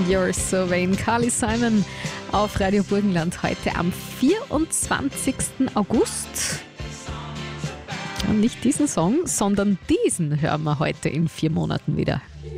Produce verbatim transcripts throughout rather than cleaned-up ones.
You're so vain. Carly Simon auf Radio Burgenland heute am vierundzwanzigsten August. Und nicht diesen Song, sondern diesen hören wir heute in vier Monaten wieder.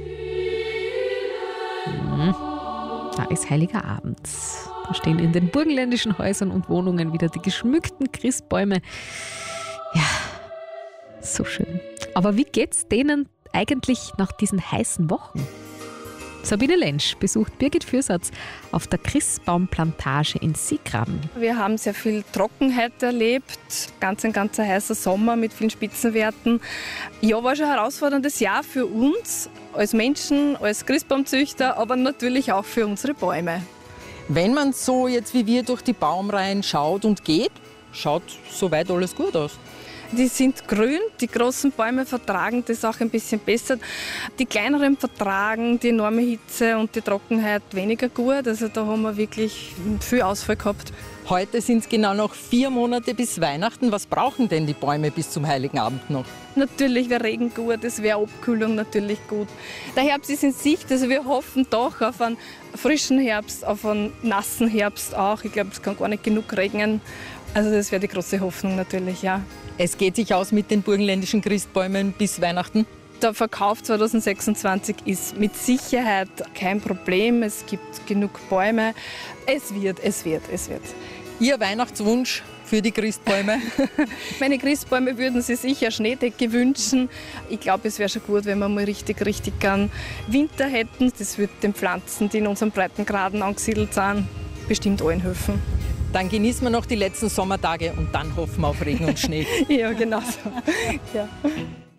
Hm. Da ist Heiliger Abend. Da stehen in den burgenländischen Häusern und Wohnungen wieder die geschmückten Christbäume. Ja, so schön. Aber wie geht's denen eigentlich nach diesen heißen Wochen? Sabine Lentsch besucht Birgit Fürsatzs auf der Christbaumplantage in Siegraben. Wir haben sehr viel Trockenheit erlebt, ganz ein ganz heißer Sommer mit vielen Spitzenwerten. Ja, war schon ein herausforderndes Jahr für uns als Menschen, als Christbaumzüchter, aber natürlich auch für unsere Bäume. Wenn man so jetzt wie wir durch die Baumreihen schaut und geht, schaut soweit alles gut aus. Die sind grün, die großen Bäume vertragen das auch ein bisschen besser. Die kleineren vertragen die enorme Hitze und die Trockenheit weniger gut. Also da haben wir wirklich viel Ausfall gehabt. Heute sind es genau noch vier Monate bis Weihnachten. Was brauchen denn die Bäume bis zum Heiligen Abend noch? Natürlich wäre Regen gut, es wäre Abkühlung natürlich gut. Der Herbst ist in Sicht, also wir hoffen doch auf einen frischen Herbst, auf einen nassen Herbst auch. Ich glaube, es kann gar nicht genug regnen. Also das wäre die große Hoffnung natürlich, ja. Es geht sich aus mit den burgenländischen Christbäumen bis Weihnachten? Der Verkauf zweitausendsechsundzwanzig ist mit Sicherheit kein Problem. Es gibt genug Bäume. Es wird, es wird, es wird. Ihr Weihnachtswunsch für die Christbäume? Meine Christbäume würden sich sicher Schneedecke wünschen. Ich glaube, es wäre schon gut, wenn wir mal richtig, richtig gern Winter hätten. Das würde den Pflanzen, die in unseren Breitengraden angesiedelt sind, bestimmt allen helfen. Dann genießen wir noch die letzten Sommertage und dann hoffen wir auf Regen und Schnee. Ja, genau so. Ja.